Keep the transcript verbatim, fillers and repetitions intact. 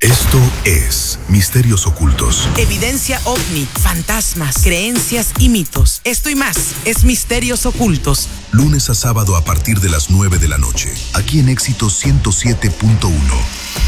Esto es Misterios Ocultos. Evidencia ovni, fantasmas, creencias y mitos. Esto y más es Misterios Ocultos. Lunes a sábado a partir de las nueve de la noche, aquí en Éxito ciento siete punto uno.